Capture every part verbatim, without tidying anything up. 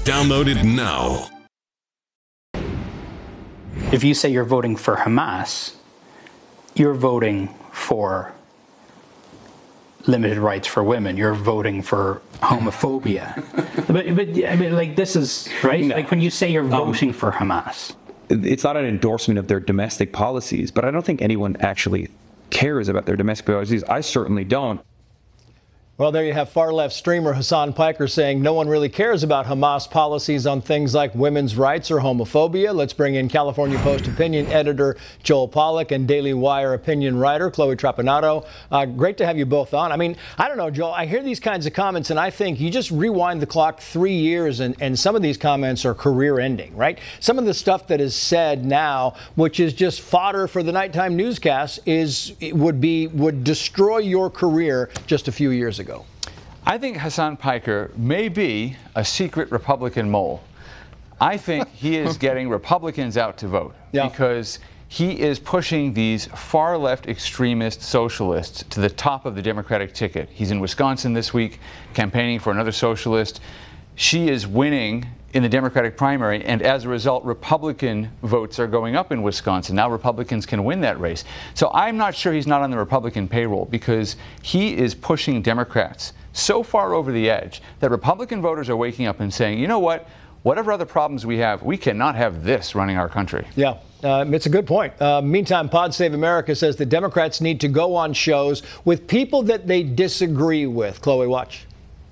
Download it now. If you say you're voting for Hamas, you're voting for limited rights for women. You're voting for homophobia. but, but I mean, like, this is, right? No. Like, when you say you're voting um, for Hamas. It's not an endorsement of their domestic policies, but I don't think anyone actually cares about their domestic policies. I certainly don't. Well, there you have far-left streamer Hasan Piker saying no one really cares about Hamas policies on things like women's rights or homophobia. Let's bring in California Post opinion editor Joel Pollak and Daily Wire opinion writer Chloe Trapanado. Uh, great to have you both on. I mean, I don't know, Joel, I hear these kinds of comments, and I think you just rewind the clock three years, and, and some of these comments are career-ending, right? Some of the stuff that is said now, which is just fodder for the nighttime newscast, is would be would destroy your career just a few years ago. Ago. I think Hasan Piker may be a secret Republican mole. I think he is getting Republicans out to vote yeah. because he is pushing these far-left extremist socialists to the top of the Democratic ticket. He's in Wisconsin this week campaigning for another socialist. She is winning in the Democratic primary, and as a result, Republican votes are going up in Wisconsin. Now Republicans can win that race. So I'm not sure he's not on the Republican payroll, because he is pushing Democrats so far over the edge that Republican voters are waking up and saying, you know what, whatever other problems we have, we cannot have this running our country. Yeah. Uh, it's a good point. Uh, meantime, Pod Save America says the Democrats need to go on shows with people that they disagree with. Chloe, watch.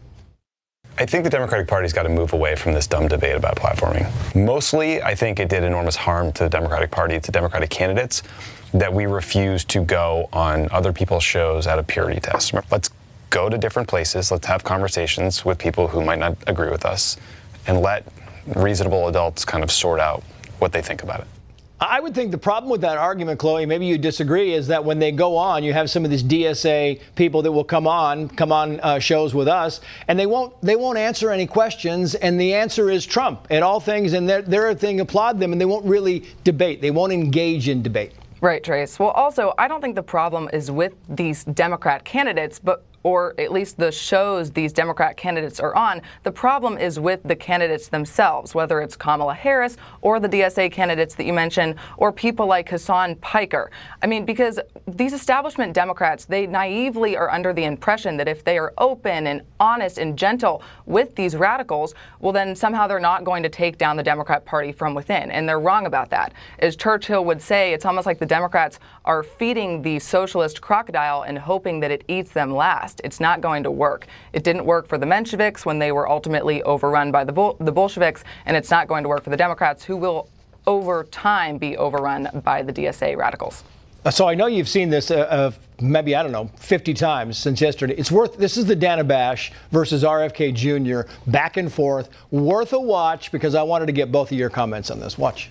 I think the Democratic Party's got to move away from this dumb debate about platforming. Mostly, I think it did enormous harm to the Democratic Party, to Democratic candidates, that we refuse to go on other people's shows at a purity test. Let's go to different places. Let's have conversations with people who might not agree with us, and let reasonable adults kind of sort out what they think about it. I would think the problem with that argument, Chloe, maybe you disagree, is that when they go on, you have some of these D S A people that will come on, come on uh, shows with us, and they won't they won't answer any questions, and the answer is Trump and all things, and their, their thing applaud them, and they won't really debate. They won't engage in debate. Right, Trace. Well, also, I don't think the problem is with these Democrat candidates, but or at least the shows these Democrat candidates are on. The problem is with the candidates themselves, whether it's Kamala Harris or the D S A candidates that you mentioned, or people like Hasan Piker. I mean, because these establishment Democrats, they naively are under the impression that if they are open and honest and gentle with these radicals, well, then somehow they're not going to take down the Democrat Party from within. And they're wrong about that. As Churchill would say, it's almost like the Democrats are feeding the socialist crocodile and hoping that it eats them last. It's not going to work. It didn't work for the Mensheviks when they were ultimately overrun by the, Bol- the Bolsheviks, and it's not going to work for the Democrats, who will over time be overrun by the D S A radicals. So I know you've seen this uh, uh, maybe, I don't know, fifty times since yesterday. It's worth, this is the Dana Bash versus R F K Junior, back and forth, worth a watch, because I wanted to get both of your comments on this. Watch.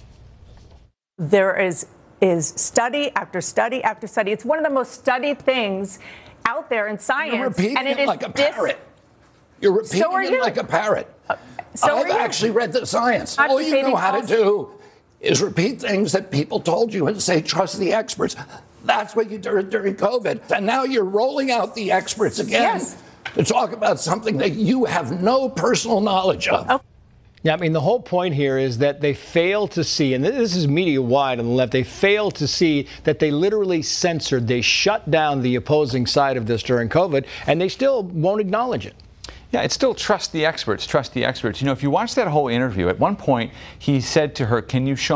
There is, is study after study after study. It's one of the most studied things out there in science. You're repeating and it, it is like a dis- parrot. You're repeating so are it you. like a parrot. Uh, so I've actually read the science. All you know how to do is repeat things that people told you and say, trust the experts. That's what you did during COVID. And now you're rolling out the experts again yes. to talk about something that you have no personal knowledge of. Oh. Yeah, I mean, the whole point here is that they fail to see, and this is media-wide on the left, they fail to see that they literally censored, they shut down the opposing side of this during COVID, and they still won't acknowledge it. Yeah, it's still trust the experts, trust the experts. You know, if you watch that whole interview, at one point he said to her, can you show